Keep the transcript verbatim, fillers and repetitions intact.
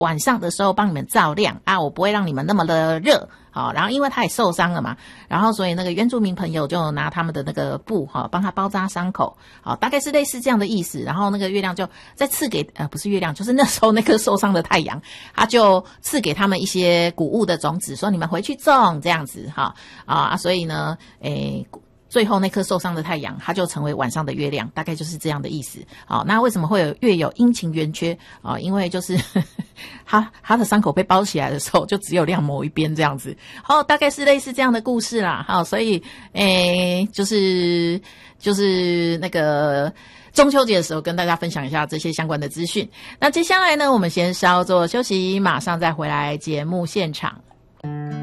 晚上的时候帮你们照亮啊，我不会让你们那么的热。好，然后因为他也受伤了嘛，然后所以那个原住民朋友就拿他们的那个布哈，帮他包扎伤口，好，大概是类似这样的意思。然后那个月亮就再赐给呃不是月亮，就是那时候那颗受伤的太阳，他就赐给他们一些谷物的种子，说你们回去种这样子哈啊，所以呢，诶。最后那颗受伤的太阳，它就成为晚上的月亮，大概就是这样的意思。好，那为什么会有月有阴晴圆缺啊？因为就是他他的伤口被包起来的时候，就只有亮某一边这样子。好，大概是类似这样的故事啦。好，所以诶，就是就是那个中秋节的时候跟大家分享一下这些相关的资讯。那接下来呢，我们先稍作休息，马上再回来节目现场。